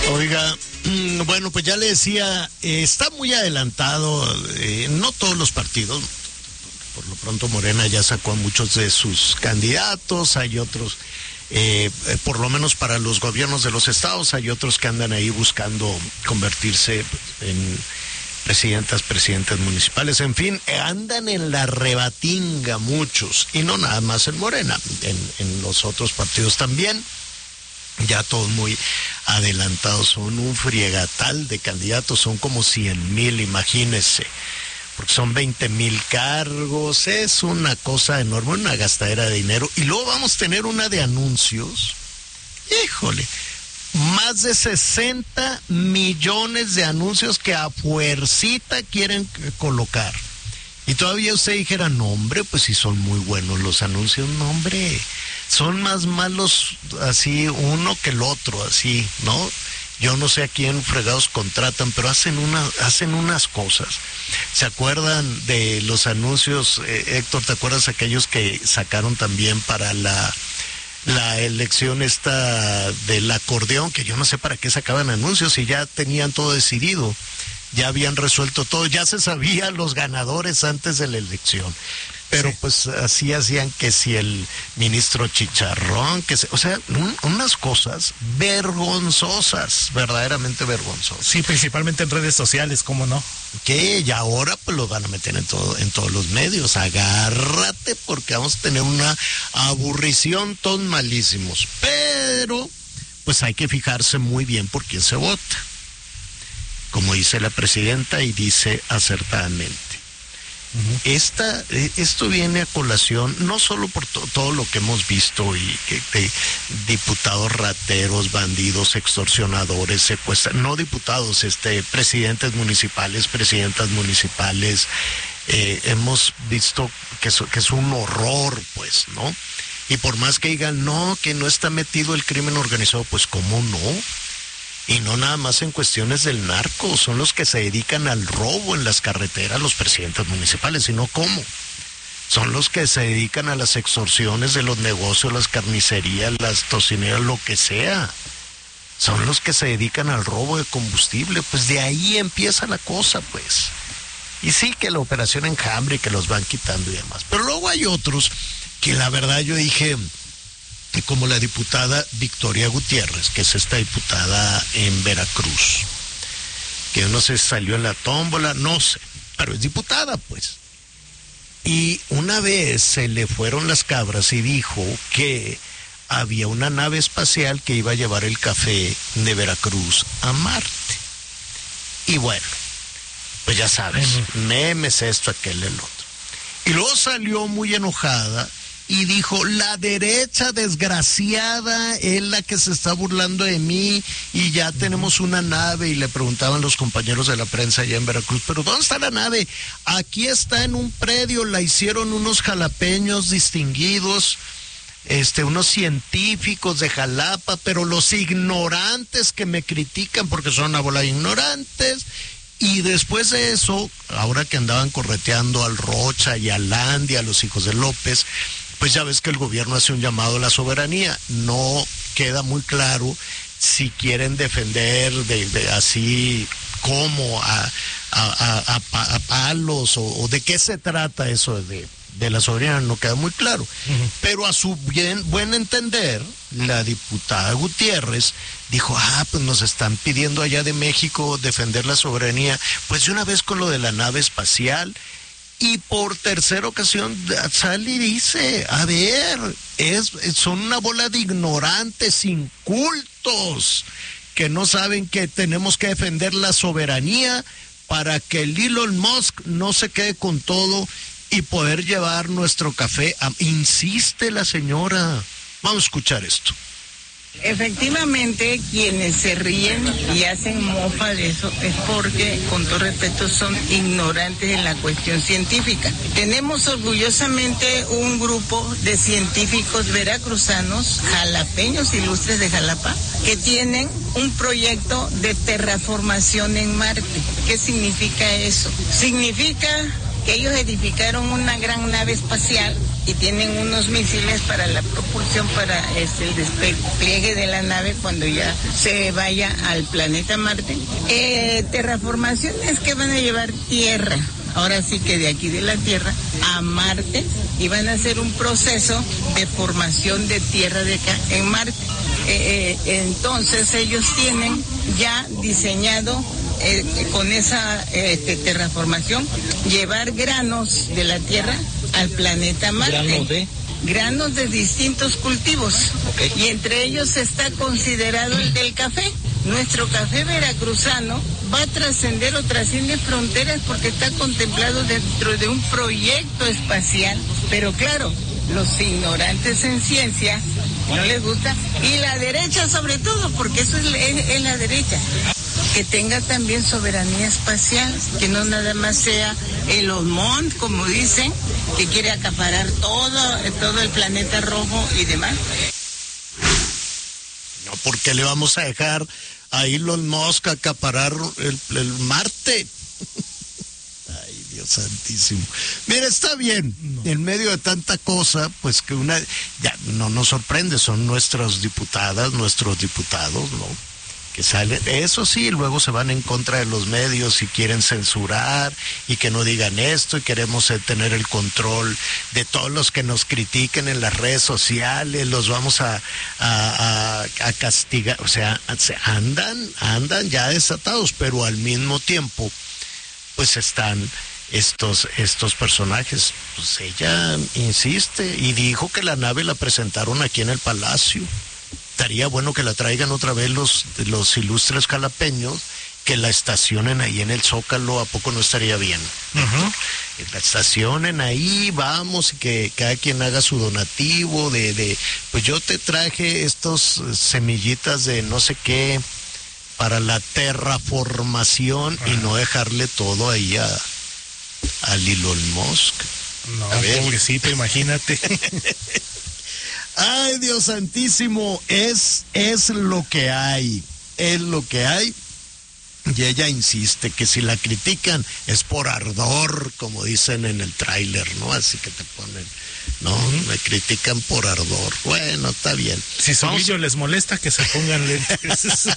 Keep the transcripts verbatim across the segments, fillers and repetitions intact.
Oiga, bueno, pues ya le decía, eh, está muy adelantado, eh, no todos los partidos, por lo pronto Morena ya sacó a muchos de sus candidatos, hay otros, eh, eh, por lo menos para los gobiernos de los estados, hay otros que andan ahí buscando convertirse en presidentas, presidentes municipales, en fin, eh, andan en la rebatinga muchos, y no nada más en Morena, en, en los otros partidos también. Ya todos muy adelantados, son un friegatal de candidatos, son como cien mil, imagínense, porque son veinte mil cargos, es una cosa enorme, una gastadera de dinero, y luego vamos a tener una de anuncios, híjole, más de sesenta millones de anuncios que a fuercita quieren colocar, y todavía usted dijera, no hombre, pues si son muy buenos los anuncios, no hombre, son más malos así uno que el otro, así, ¿no? Yo no sé a quién fregados contratan, pero hacen una, hacen unas cosas. ¿Se acuerdan de los anuncios, eh, Héctor, te acuerdas aquellos que sacaron también para la, la elección esta del acordeón, que yo no sé para qué sacaban anuncios y ya tenían todo decidido, ya habían resuelto todo, ya se sabían los ganadores antes de la elección? Pero sí, pues así hacían que si el ministro Chicharrón, que se, o sea, un, unas cosas vergonzosas, verdaderamente vergonzosas. Sí, principalmente en redes sociales, ¿cómo no? Que y ahora pues lo van a meter en todo, en todos los medios. Agárrate porque vamos a tener una aburrición, todos malísimos. Pero pues hay que fijarse muy bien por quién se vota. Como dice la presidenta y dice acertadamente. Esta, esto viene a colación no solo por to, todo lo que hemos visto y que de diputados rateros, bandidos, extorsionadores, secuestradores, no diputados, este, presidentes municipales, presidentas municipales, eh, hemos visto que es, que es un horror, pues, ¿no? Y por más que digan, no, que no está metido el crimen organizado, pues, ¿cómo no? Y no nada más en cuestiones del narco, son los que se dedican al robo en las carreteras, los presidentes municipales, sino cómo. Son los que se dedican a las extorsiones de los negocios, las carnicerías, las tocineras, lo que sea. Son los que se dedican al robo de combustible, pues de ahí empieza la cosa, pues. Y sí que la operación Enjambre, que los van quitando y demás. Pero luego hay otros que la verdad yo dije, como la diputada Victoria Gutiérrez, que es esta diputada en Veracruz, que yo no sé si salió en la tómbola, no sé, pero es diputada, pues. Y una vez se le fueron las cabras y dijo que había una nave espacial que iba a llevar el café de Veracruz a Marte. Y bueno, pues ya sabes, uh-huh. memes, esto, aquel, el otro. Y luego salió muy enojada y dijo, la derecha desgraciada es la que se está burlando de mí y ya tenemos una nave. Y le preguntaban los compañeros de la prensa allá en Veracruz, pero ¿dónde está la nave? Aquí está en un predio, la hicieron unos jalapeños distinguidos, este, unos científicos de Jalapa, pero los ignorantes que me critican porque son una bola de ignorantes. Y después de eso, ahora que andaban correteando al Rocha y al Landy, a los hijos de López, pues ya ves que el gobierno hace un llamado a la soberanía. No queda muy claro si quieren defender de, de así como a, a, a, a, a palos o, o de qué se trata eso de, de la soberanía, no queda muy claro. Uh-huh. Pero a su bien, buen entender, la diputada Gutiérrez dijo, ah, pues nos están pidiendo allá de México defender la soberanía, pues de una vez con lo de la nave espacial. Y por tercera ocasión sale y dice, a ver, es, son una bola de ignorantes, incultos, que no saben que tenemos que defender la soberanía para que el Elon Musk no se quede con todo y poder llevar nuestro café. A... Insiste la señora. Vamos a escuchar esto. Efectivamente, quienes se ríen y hacen mofa de eso es porque, con todo respeto, son ignorantes en la cuestión científica. Tenemos orgullosamente un grupo de científicos veracruzanos, jalapeños ilustres de Jalapa, que tienen un proyecto de terraformación en Marte. ¿Qué significa eso? Significa que ellos edificaron una gran nave espacial y tienen unos misiles para la propulsión, para este, el despliegue de la nave cuando ya se vaya al planeta Marte. Eh, terraformaciones que van a llevar tierra, ahora sí que de aquí de la Tierra a Marte, y van a hacer un proceso de formación de tierra de acá en Marte. Eh, eh, entonces ellos tienen ya diseñado eh, con esa eh, terraformación llevar granos de la tierra al planeta Marte. ¿Granos de? Granos de distintos cultivos. Okay. Y entre ellos está considerado el del café. Nuestro café veracruzano va a trascender o trasciende fronteras porque está contemplado dentro de un proyecto espacial. Pero claro, los ignorantes en ciencia no les gusta, y la derecha sobre todo, porque eso es, es, es la derecha, que tenga también soberanía espacial, que no nada más sea el Musk, como dicen, que quiere acaparar todo, todo el planeta rojo y demás. No, porque le vamos a dejar a Elon Musk acaparar el, el Marte. Ay, Dios santísimo. Mira, está bien, no. En medio de tanta cosa, pues que una, ya no nos sorprende, son nuestras diputadas, nuestros diputados, ¿no? Que salen, eso sí, luego se van en contra de los medios y quieren censurar y que no digan esto, y queremos tener el control de todos los que nos critiquen en las redes sociales, los vamos a, a, a, a castigar, o sea, andan, andan ya desatados, pero al mismo tiempo, pues están estos, estos personajes. Pues ella insiste y dijo que la nave la presentaron aquí en el Palacio. Estaría bueno que la traigan otra vez los, los ilustres jalapeños, que la estacionen ahí en el Zócalo. ¿A poco no estaría bien? Uh-huh. Que la estacionen ahí, vamos, y que cada quien haga su donativo de, de, pues yo te traje estos semillitas de no sé qué para la terraformación. Uh-huh. Y no dejarle todo ahí a, a Elon Musk. No, pobrecito, imagínate. Ay, Dios santísimo, es, es lo que hay, es lo que hay. Y ella insiste que si la critican es por ardor, como dicen en el tráiler, ¿no? Así que te ponen, no, uh-huh. Me critican por ardor. Bueno, está bien. Si su brillo les molesta, que se pongan lentes.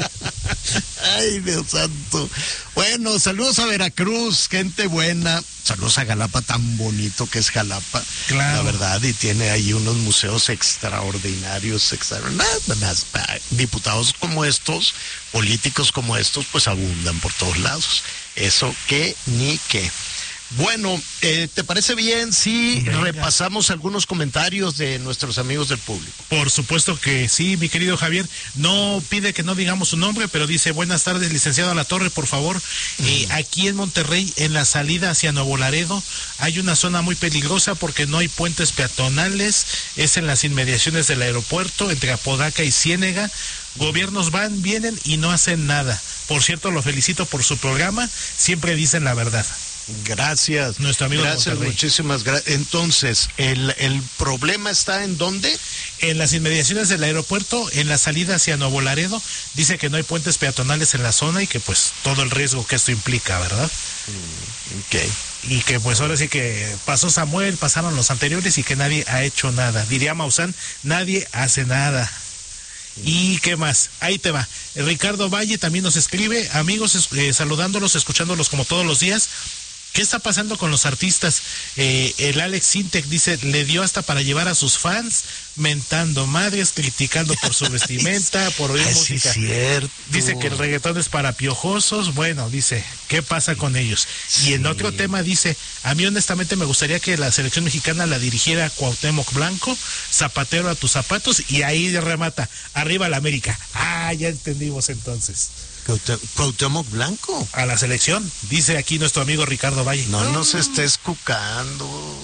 Ay, Dios santo. Bueno, saludos a Veracruz, gente buena. Saludos a Jalapa, tan bonito que es Jalapa. Claro. La verdad, y tiene ahí unos museos extraordinarios, extraordinarios. Diputados como estos, políticos como estos, pues abundan por todos lados. Eso que ni qué. Bueno, eh, ¿te parece bien si Venga. repasamos algunos comentarios de nuestros amigos del público? Por supuesto que sí, mi querido Javier. No pide que no digamos su nombre, pero dice: buenas tardes, licenciado Alatorre, por favor. Uh-huh. Eh, aquí en Monterrey, en la salida hacia Nuevo Laredo, hay una zona muy peligrosa porque no hay puentes peatonales. Es en las inmediaciones del aeropuerto, entre Apodaca y Ciénega. Gobiernos van, vienen y no hacen nada. Por cierto, lo felicito por su programa. Siempre dicen la verdad. Gracias. Nuestro amigo Gracias, muchísimas gracias. Entonces, ¿el, el problema está en dónde? En las inmediaciones del aeropuerto, en la salida hacia Nuevo Laredo. Dice que no hay puentes peatonales en la zona y que pues todo el riesgo que esto implica, ¿verdad? Mm, ok. Y que pues ahora sí que pasó Samuel, pasaron los anteriores y que nadie ha hecho nada. Diría Maussan, nadie hace nada. ¿Y qué más? Ahí te va. Ricardo Valle también nos escribe, amigos, eh, saludándolos, escuchándolos como todos los días. ¿Qué está pasando con los artistas? Eh, el Alex Sintek dice, le dio hasta para llevar a sus fans, mentando madres, criticando por su vestimenta, por oír Ay, música. Sí, cierto. Dice que el reggaetón es para piojosos. Bueno, dice, ¿qué pasa con ellos? Sí. Y en otro tema dice, a mí honestamente me gustaría que la selección mexicana la dirigiera Cuauhtémoc Blanco, zapatero a tus zapatos, y ahí remata, arriba la América. Ah, ya entendimos entonces. Cuauhtémoc Blanco. A la selección, dice aquí nuestro amigo Ricardo Valle. No nos estés cucando.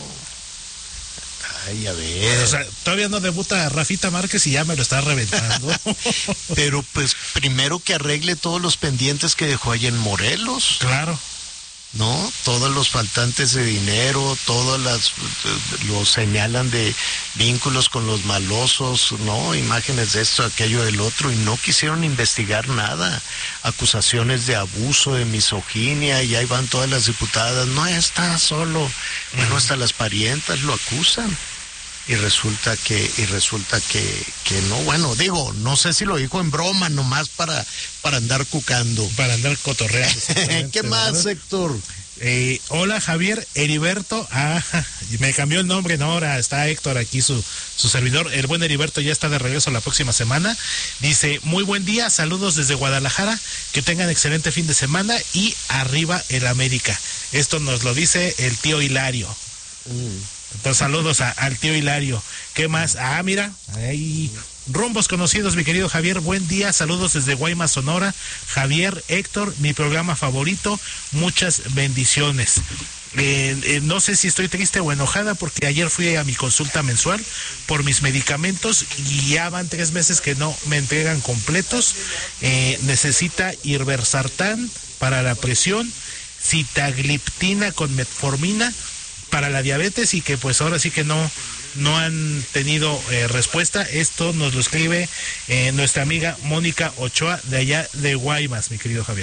Ay, a ver. O sea, todavía no debuta Rafita Márquez y ya me lo está reventando. Pero pues primero que arregle todos los pendientes que dejó ahí en Morelos. Claro. ¿no? Todos los faltantes de dinero, todas las, lo señalan de vínculos con los malosos, ¿no? Imágenes de esto, aquello, del otro, y no quisieron investigar nada. Acusaciones de abuso, de misoginia, y ahí van todas las diputadas, no está solo, bueno, hasta las parientas lo acusan. Y resulta que, y resulta que, que no, bueno, digo, no sé si lo dijo en broma, nomás para, para andar cucando. Para andar cotorreando. ¿Qué más, ¿verdad? Héctor? Eh, hola, Javier, Heriberto, ah, me cambió el nombre, no, ahora está Héctor aquí, su, su servidor, el buen Heriberto ya está de regreso la próxima semana. Dice, muy buen día, saludos desde Guadalajara, que tengan excelente fin de semana y arriba el América. Esto nos lo dice el tío Hilario. Mm. Entonces, saludos a, al tío Hilario. ¿Qué más? Ah, mira, ahí rumbos conocidos, mi querido Javier. Buen día, saludos desde Guaymas, Sonora. Javier, Héctor, mi programa favorito. Muchas bendiciones. Eh, eh, no sé si estoy triste o enojada porque ayer fui a mi consulta mensual por mis medicamentos y ya van tres meses que no me entregan completos. Eh, necesita Irbesartán para la presión, sitagliptina con metformina para la diabetes, y que pues ahora sí que no no han tenido eh, respuesta. Esto nos lo escribe eh, nuestra amiga Mónica Ochoa de allá de Guaymas, mi querido Javier.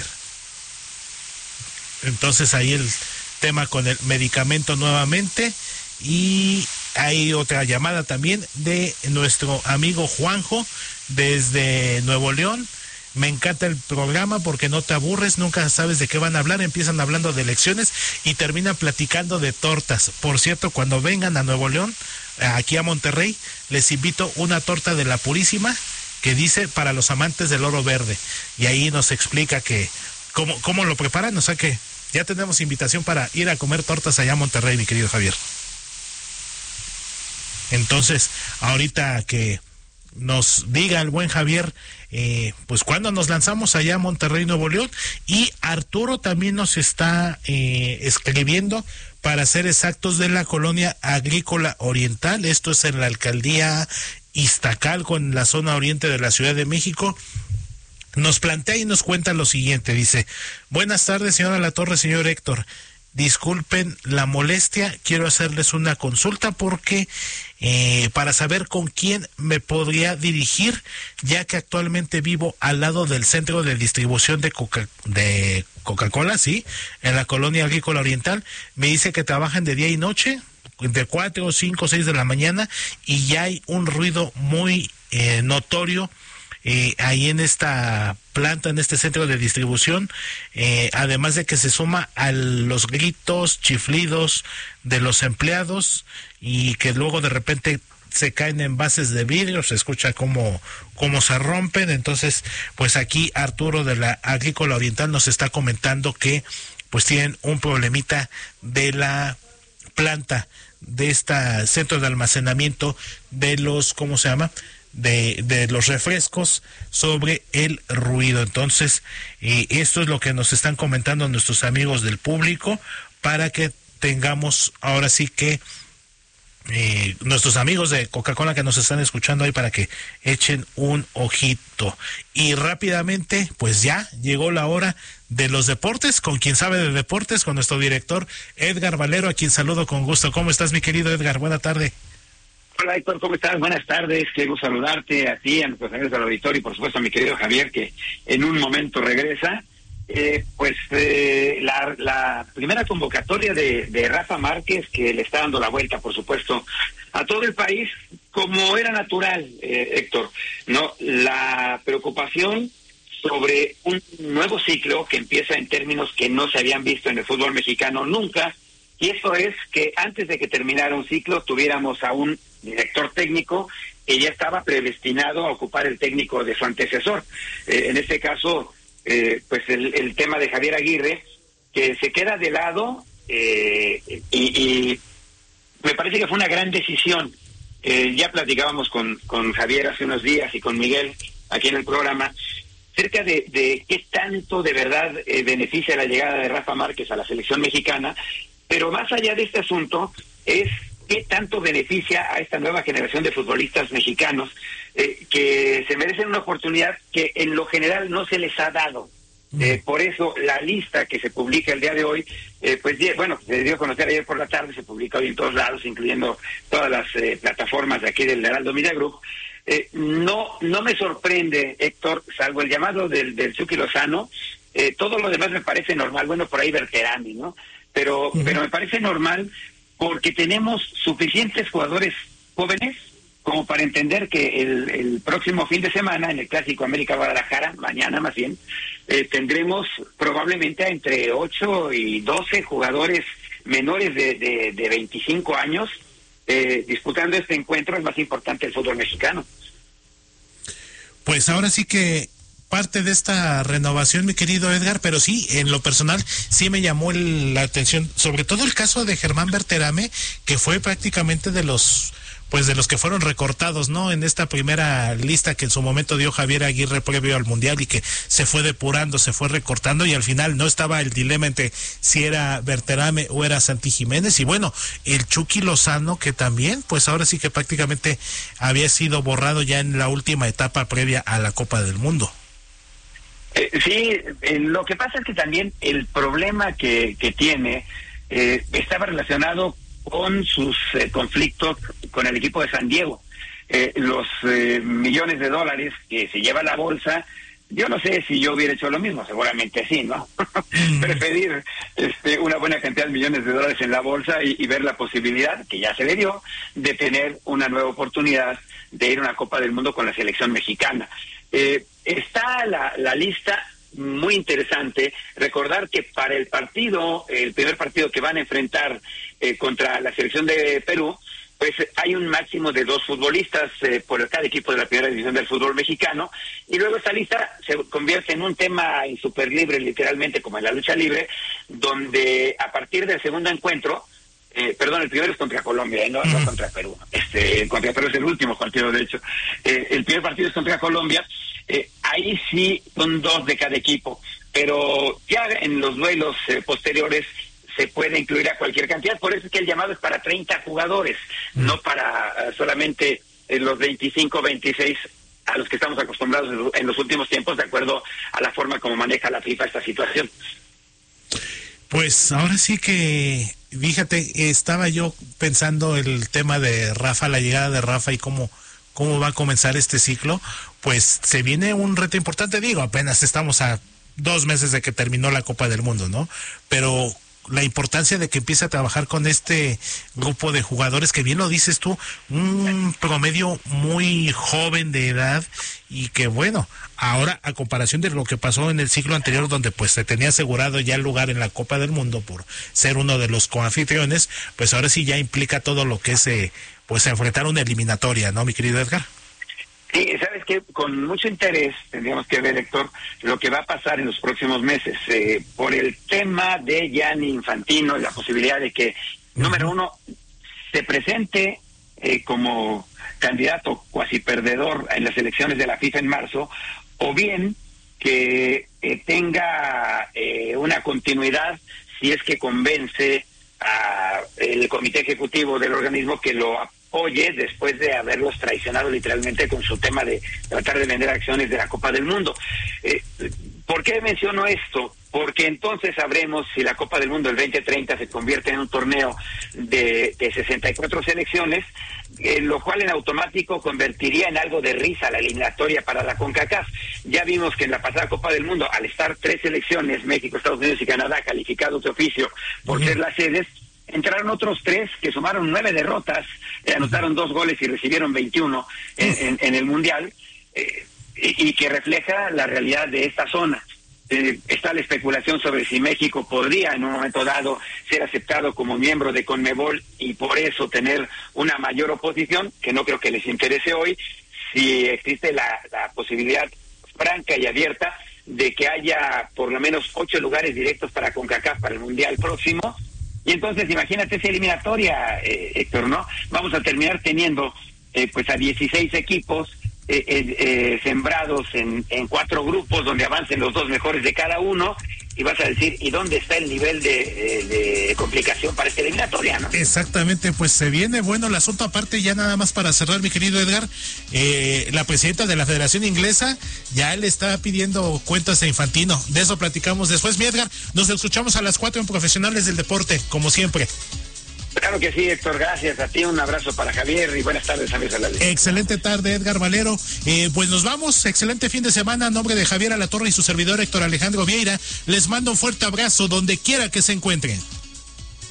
Entonces ahí el tema con el medicamento nuevamente. Y hay otra llamada también de nuestro amigo Juanjo desde Nuevo León. Me encanta el programa porque no te aburres, nunca sabes de qué van a hablar, empiezan hablando de elecciones y terminan platicando de tortas. Por cierto, cuando vengan a Nuevo León, aquí a Monterrey, les invito una torta de la Purísima que dice para los amantes del oro verde. Y ahí nos explica que cómo, cómo lo preparan, o sea que ya tenemos invitación para ir a comer tortas allá a Monterrey, mi querido Javier. Entonces, ahorita que nos diga el buen Javier, eh, pues cuando nos lanzamos allá a Monterrey, Nuevo León. Y Arturo también nos está eh, escribiendo, para ser exactos, de la Colonia Agrícola Oriental. Esto es en la alcaldía Iztacalco, en la zona oriente de la Ciudad de México. Nos plantea y nos cuenta lo siguiente, dice: buenas tardes, señora Latorre, señor Héctor. Disculpen la molestia, quiero hacerles una consulta porque eh, para saber con quién me podría dirigir, ya que actualmente vivo al lado del centro de distribución de Coca, de Coca-Cola, sí, en la Colonia Agrícola Oriental. Me dice que trabajan de día y noche, de cuatro, cinco, seis de la mañana, y ya hay un ruido muy eh, notorio Eh, ahí en esta planta, en este centro de distribución, eh, además de que se suma a los gritos, chiflidos de los empleados, y que luego de repente se caen envases de vidrio, se escucha cómo, cómo se rompen. Entonces, pues aquí Arturo de la Agrícola Oriental nos está comentando que pues tienen un problemita de la planta, de este centro de almacenamiento de los, ¿cómo se llama?, de, de los refrescos, sobre el ruido. Entonces, eh, esto es lo que nos están comentando nuestros amigos del público, para que tengamos ahora sí que eh, nuestros amigos de Coca-Cola que nos están escuchando ahí, para que echen un ojito. Y rápidamente, pues ya llegó la hora de los deportes, con quien sabe de deportes, con nuestro director Edgar Valero, a quien saludo con gusto. ¿Cómo estás, mi querido Edgar? Buena tarde. Hola, Héctor, ¿cómo estás? Buenas tardes, quiero saludarte a ti, a nuestros amigos del auditorio y por supuesto a mi querido Javier, que en un momento regresa. Eh, pues eh, la, la primera convocatoria de, de Rafa Márquez, que le está dando la vuelta, por supuesto, a todo el país, como era natural, eh, Héctor, ¿no? La preocupación sobre un nuevo ciclo que empieza en términos que no se habían visto en el fútbol mexicano nunca, y eso es que antes de que terminara un ciclo tuviéramos a un director técnico que ya estaba predestinado a ocupar el técnico de su antecesor. Eh, en este caso, eh, pues el, el tema de Javier Aguirre, que se queda de lado, eh, y, y me parece que fue una gran decisión. Eh, ya platicábamos con, con Javier hace unos días y con Miguel aquí en el programa, cerca de, de qué tanto de verdad eh, beneficia la llegada de Rafa Márquez a la selección mexicana, pero más allá de este asunto es qué tanto beneficia a esta nueva generación de futbolistas mexicanos eh, que se merecen una oportunidad que en lo general no se les ha dado. Eh, por eso la lista que se publica el día de hoy, eh, pues bueno, se dio a conocer ayer por la tarde, se publica hoy en todos lados, incluyendo todas las eh, plataformas de aquí del Heraldo Media Group. Eh, no no me sorprende, Héctor, salvo el llamado del, del Chucky Lozano, eh, todo lo demás me parece normal. Bueno, por ahí Berterami, ¿no? Pero, uh-huh. pero me parece normal porque tenemos suficientes jugadores jóvenes como para entender que el, el próximo fin de semana, en el Clásico América Guadalajara, mañana más bien, eh, tendremos probablemente entre ocho y doce jugadores menores de, de, de veinticinco años eh, disputando este encuentro, el más importante del fútbol mexicano. Pues ahora sí que parte de esta renovación, mi querido Edgar, pero sí, en lo personal, sí me llamó el, la atención, sobre todo el caso de Germán Berterame, que fue prácticamente de los... pues de los que fueron recortados, ¿no? En esta primera lista que en su momento dio Javier Aguirre previo al Mundial y que se fue depurando, se fue recortando y al final no estaba el dilema entre si era Berterame o era Santi Jiménez. Y bueno, el Chucky Lozano, que también, pues ahora sí que prácticamente había sido borrado ya en la última etapa previa a la Copa del Mundo. Eh, sí, eh, lo que pasa es que también el problema que, que tiene eh, estaba relacionado con sus eh, conflictos con el equipo de San Diego. Eh, los eh, millones de dólares que se lleva la bolsa, yo no sé si yo hubiera hecho lo mismo, seguramente sí, ¿no? Preferir este, una buena cantidad de millones de dólares en la bolsa y, y ver la posibilidad, que ya se le dio, de tener una nueva oportunidad de ir a una Copa del Mundo con la selección mexicana. Eh, está la, la lista muy interesante. Recordar que para el partido, el primer partido que van a enfrentar eh, contra la selección de Perú, pues hay un máximo de dos futbolistas eh, por cada equipo de la primera división del fútbol mexicano, y luego esta lista se convierte en un tema en super libre, literalmente como en la lucha libre, donde a partir del segundo encuentro, eh, perdón, el primero es contra Colombia, ¿eh? no, no contra Perú, este, contra Perú es el último partido de hecho, eh, el primer partido es contra Colombia. Eh, ahí sí son dos de cada equipo, pero ya en los duelos eh, posteriores se puede incluir a cualquier cantidad, por eso es que el llamado es para treinta jugadores, mm. no para uh, solamente eh, los veinticinco, veintiséis a los que estamos acostumbrados en los últimos tiempos, de acuerdo a la forma como maneja la FIFA esta situación. Pues ahora sí que, fíjate, estaba yo pensando el tema de Rafa, la llegada de Rafa y cómo, cómo va a comenzar este ciclo. Pues se viene un reto importante, digo, apenas estamos a dos meses de que terminó la Copa del Mundo, ¿no? Pero la importancia de que empiece a trabajar con este grupo de jugadores, que bien lo dices tú, un promedio muy joven de edad, y que bueno, ahora a comparación de lo que pasó en el ciclo anterior, donde pues se tenía asegurado ya el lugar en la Copa del Mundo por ser uno de los coanfitriones, pues ahora sí ya implica todo lo que es eh, pues enfrentar una eliminatoria, ¿no, mi querido Edgar? Sí, sabes que con mucho interés tendríamos que ver, Héctor, lo que va a pasar en los próximos meses eh, por el tema de Gianni Infantino y la posibilidad de que, uh-huh. número uno, se presente eh, como candidato cuasi perdedor en las elecciones de la FIFA en marzo, o bien que eh, tenga eh, una continuidad si es que convence a el comité ejecutivo del organismo que lo oye después de haberlos traicionado literalmente con su tema de tratar de vender acciones de la Copa del Mundo. Eh, ¿Por qué menciono esto? Porque entonces sabremos si la Copa del Mundo el veinte treinta se convierte en un torneo de, de sesenta y cuatro selecciones, eh, lo cual en automático convertiría en algo de risa la eliminatoria para la CONCACAF. Ya vimos que en la pasada Copa del Mundo, al estar tres selecciones, México, Estados Unidos y Canadá, calificados de oficio por ser las sedes, entraron otros tres que sumaron nueve derrotas, eh, anotaron dos goles y recibieron veintiuno en, en, en el Mundial, eh, y, y que refleja la realidad de esta zona. Eh, está la especulación sobre si México podría en un momento dado ser aceptado como miembro de CONMEBOL y por eso tener una mayor oposición, que no creo que les interese hoy, si existe la, la posibilidad franca y abierta de que haya por lo menos ocho lugares directos para CONCACAF para el Mundial próximo. Y entonces imagínate esa eliminatoria, eh, Héctor, ¿no? Vamos a terminar teniendo eh, pues a dieciséis equipos eh, eh, eh, sembrados en, en cuatro grupos donde avancen los dos mejores de cada uno, y vas a decir, ¿y dónde está el nivel de, de complicación para esta eliminatoria, no? Exactamente, pues se viene bueno el asunto. Aparte, ya nada más para cerrar, mi querido Edgar, eh, la presidenta de la Federación Inglesa ya le está pidiendo cuentas a Infantino. De eso platicamos después. Mi Edgar, nos escuchamos a las cuatro en Profesionales del Deporte, como siempre. Claro que sí, Héctor, gracias a ti, un abrazo para Javier y buenas tardes, amigos de la ley. Excelente tarde, Edgar Valero. Eh, pues nos vamos, excelente fin de semana. A nombre de Javier Alatorre y su servidor Héctor Alejandro Vieira, les mando un fuerte abrazo donde quiera que se encuentren.